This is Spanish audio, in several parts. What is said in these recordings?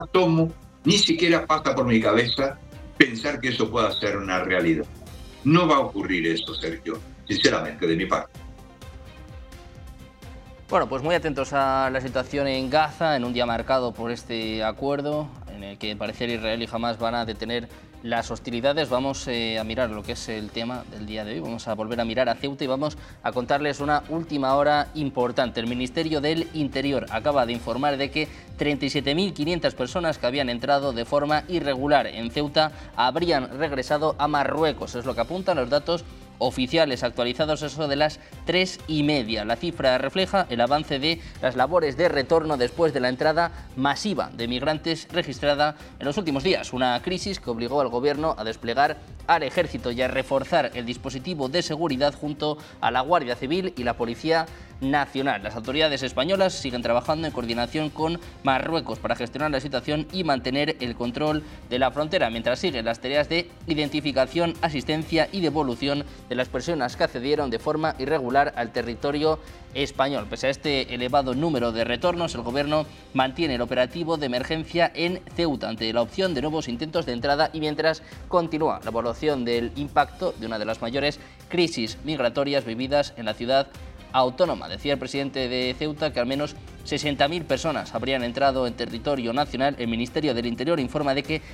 tomo, ni siquiera pasa por mi cabeza pensar que eso pueda ser una realidad. No va a ocurrir eso, Sergio, sinceramente, de mi parte. Bueno, pues muy atentos a la situación en Gaza, en un día marcado por este acuerdo, en el que pareciera Israel y Hamás van a detener las hostilidades. Vamos a mirar lo que es el tema del día de hoy. Vamos a volver a mirar a Ceuta y vamos a contarles una última hora importante. El Ministerio del Interior acaba de informar de que 37.500 personas que habían entrado de forma irregular en Ceuta habrían regresado a Marruecos. Es lo que apuntan los datos oficiales actualizados, eso de las 3:30. La cifra refleja el avance de las labores de retorno después de la entrada masiva de migrantes registrada en los últimos días. Una crisis que obligó al gobierno a desplegar al ejército y a reforzar el dispositivo de seguridad junto a la Guardia Civil y la Policía Nacional. Las autoridades españolas siguen trabajando en coordinación con Marruecos para gestionar la situación y mantener el control de la frontera, mientras siguen las tareas de identificación, asistencia y devolución de las personas que accedieron de forma irregular al territorio español. Pese a este elevado número de retornos, el gobierno mantiene el operativo de emergencia en Ceuta ante la opción de nuevos intentos de entrada y mientras continúa la evaluación del impacto de una de las mayores crisis migratorias vividas en la ciudad autónoma. Decía el presidente de Ceuta que al menos 60.000 personas habrían entrado en territorio nacional. El Ministerio del Interior informa de que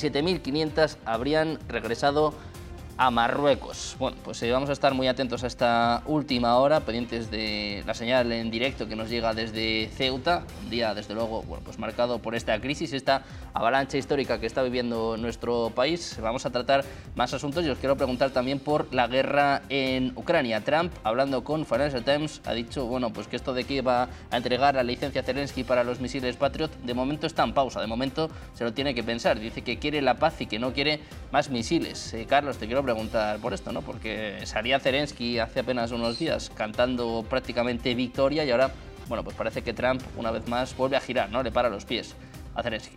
37.500 habrían regresado a Marruecos. Bueno, pues vamos a estar muy atentos a esta última hora, pendientes de la señal en directo que nos llega desde Ceuta, un día desde luego, bueno, pues marcado por esta crisis, esta avalancha histórica que está viviendo nuestro país. Vamos a tratar más asuntos y os quiero preguntar también por la guerra en Ucrania. Trump, hablando con Financial Times, ha dicho, bueno, pues que esto de que va a entregar la licencia a Zelensky para los misiles Patriot, de momento está en pausa, de momento se lo tiene que pensar. Dice que quiere la paz y que no quiere más misiles. Carlos, te quiero preguntar por esto, ¿no? Porque salía Zelensky hace apenas unos días cantando prácticamente victoria y ahora, bueno, pues parece que Trump una vez más vuelve a girar, ¿no? Le para los pies a Zelensky.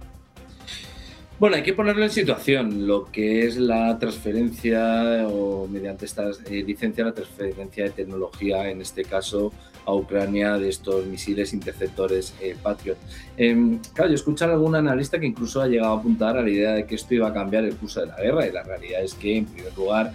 Bueno, hay que ponerlo en situación, lo que es la transferencia o mediante esta licencia, la transferencia de tecnología, en este caso a Ucrania, de estos misiles interceptores Patriot. Claro, yo escuché a algún analista que incluso ha llegado a apuntar a la idea de que esto iba a cambiar el curso de la guerra y la realidad es que, en primer lugar,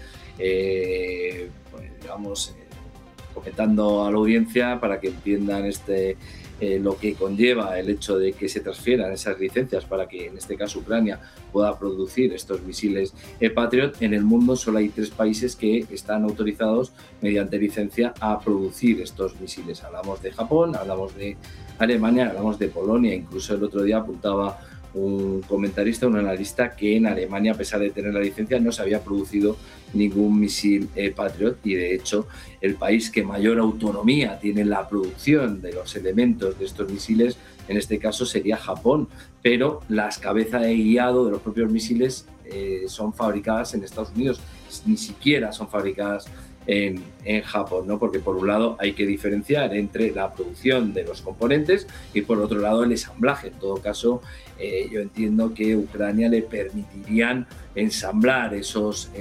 pues, digamos, comentando a la audiencia para que entiendan lo que conlleva el hecho de que se transfieran esas licencias para que, en este caso, Ucrania pueda producir estos misiles Patriot. En el mundo solo hay 3 países que están autorizados mediante licencia a producir estos misiles. Hablamos de Japón, hablamos de Alemania, hablamos de Polonia. Incluso el otro día apuntaba un comentarista, un analista, que en Alemania, a pesar de tener la licencia, no se había producido ningún misil Patriot y, de hecho, el país que mayor autonomía tiene en la producción de los elementos de estos misiles, en este caso, sería Japón, pero las cabezas de guiado de los propios misiles son fabricadas en Estados Unidos, ni siquiera son fabricadas en Japón, ¿no? Porque por un lado hay que diferenciar entre la producción de los componentes y por otro lado el ensamblaje. En todo caso, yo entiendo que Ucrania le permitirían ensamblar esos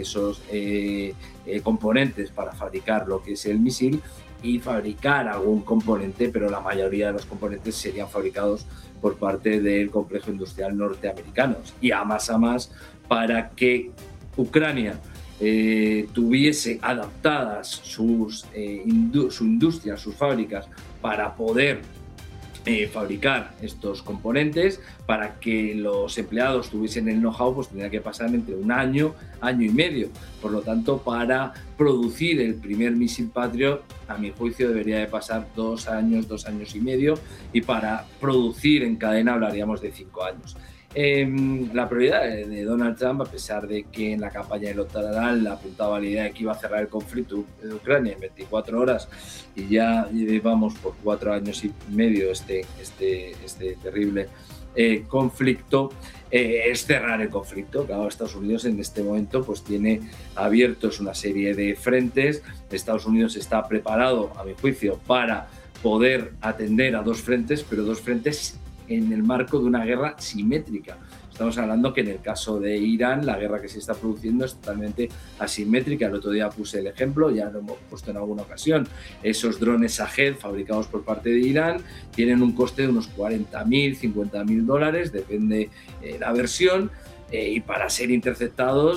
componentes para fabricar lo que es el misil y fabricar algún componente, pero la mayoría de los componentes serían fabricados por parte del complejo industrial norteamericano. Y a más para que Ucrania tuviese adaptadas su industria, sus fábricas, para poder fabricar estos componentes, para que los empleados tuviesen el know-how, pues tendría que pasar entre un año, año y medio. Por lo tanto, para producir el primer misil Patriot, a mi juicio, debería de pasar 2 años, 2 años y medio, y para producir en cadena hablaríamos de 5 años. La prioridad de Donald Trump, a pesar de que en la campaña electoral apuntaba la idea de que iba a cerrar el conflicto de Ucrania en 24 horas y ya llevamos por 4 años y medio este terrible conflicto, es cerrar el conflicto. Claro, Estados Unidos en este momento pues tiene abiertos una serie de frentes. Estados Unidos está preparado, a mi juicio, para poder atender a 2 frentes, pero 2 frentes en el marco de una guerra simétrica. estamos hablando que en el caso de Irán, la guerra que se está produciendo es totalmente asimétrica. El otro día puse el ejemplo, ya lo hemos puesto en alguna ocasión, esos drones Shahed fabricados por parte de Irán tienen un coste de unos $40.000, $50.000, depende la versión, y para ser interceptados